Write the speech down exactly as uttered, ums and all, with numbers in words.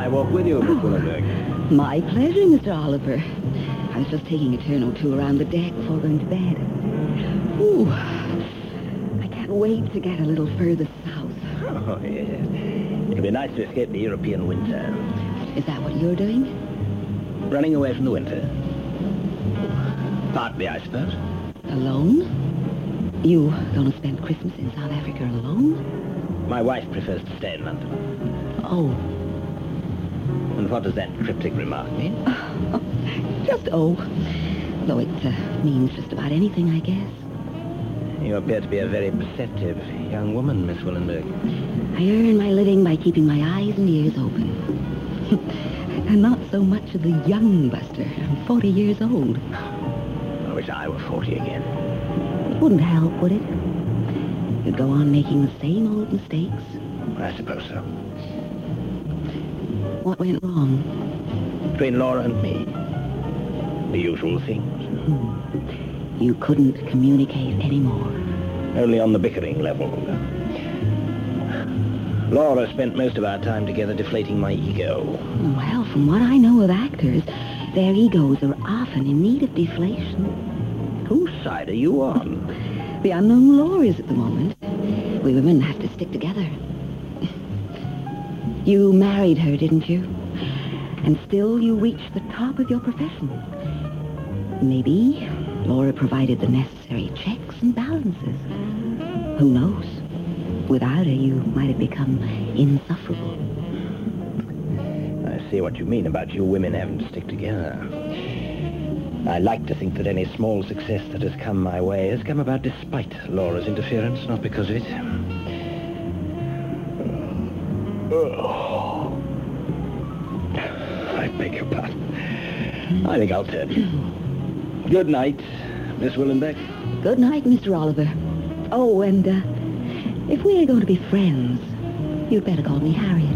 I walk with you, Miss Willenberg? My pleasure, Mister Oliver. I was just taking a turn or two around the deck before going to bed. Ooh, I can't wait to get a little further south. Oh, yes. It'll be nice to escape the European winter. Is that what you're doing? Running away from the winter. Partly, I suppose. Alone? You gonna spend Christmas in South Africa alone? My wife prefers to stay in London. Oh. And what does that cryptic remark mean? Just oh. Though it uh, means just about anything, I guess. You appear to be a very perceptive young woman, Miss Willenberg. I earn my living by keeping my eyes and ears open. And not so much of the young Buster. I'm forty years old. I wish I were forty again. It wouldn't help, would it? You'd go on making the same old mistakes. I suppose so. What went wrong? Between Laura and me. The usual things. Hmm. You couldn't communicate anymore. Only on the bickering level. Laura spent most of our time together deflating my ego. Well, from what I know of actors, their egos are often in need of deflation. Whose side are you on? The unknown Laura's at the moment. We women have to stick together. You married her, didn't you? And still you reached the top of your profession. Maybe Laura provided the necessary checks and balances. Who knows? Without her, you might have become insufferable. I see what you mean about you women having to stick together. I like to think that any small success that has come my way has come about despite Laura's interference, not because of it. Oh. I beg your pardon. I think I'll turn you. Good night, Miss Willenbeck. Good night, Mister Oliver. Oh, and uh, if we're going to be friends, you'd better call me Harriet.